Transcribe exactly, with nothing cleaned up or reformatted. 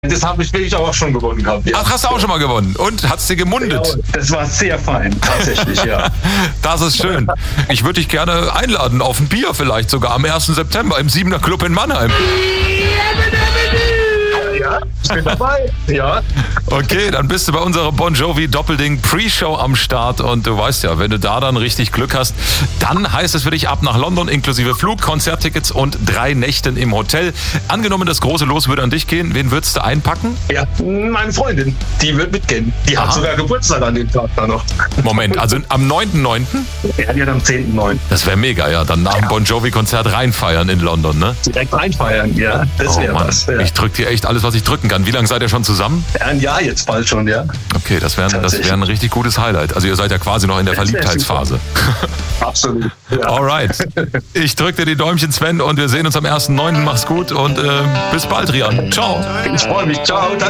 Das habe ich, ich auch schon gewonnen gehabt. Ja. Ach, hast du auch schon mal gewonnen. Und hat's dir gemundet? Ja, das war sehr fein, tatsächlich, ja. Das ist schön. Ich würde dich gerne einladen auf ein Bier vielleicht sogar am ersten September im Siebener Club in Mannheim. Ja, ich bin dabei. Ja. Okay, dann bist du bei unserer Bon Jovi Doppelding Pre-Show am Start und du weißt ja, wenn du da dann richtig Glück hast, dann heißt es für dich ab nach London inklusive Flug, Konzerttickets und drei Nächten im Hotel. Angenommen, das große Los würde an dich gehen, wen würdest du einpacken? Ja, meine Freundin, die wird mitgehen. Die Aha. hat sogar Geburtstag an dem Tag da noch. Moment, also am neunten neunten? Ja, die hat am zehnten neunten Das wäre mega, ja. Dann nach dem Bon Jovi-Konzert reinfeiern in London, ne? Direkt reinfeiern, ja. Das wäre oh, was. Ja. Ich drück dir echt alles, was ich drücken kann. Wie lange seid ihr schon zusammen? Ja, ein Jahr jetzt bald schon, ja. Okay, das wäre das wär ein richtig gutes Highlight. Also ihr seid ja quasi noch in der Verliebtheitsphase. Absolut. Ja. Alright. Ich drück dir die Däumchen, Sven, und wir sehen uns am ersten neunten Mach's gut und äh, bis bald, Rian. Ciao. Ich freue mich. Ciao. Danke.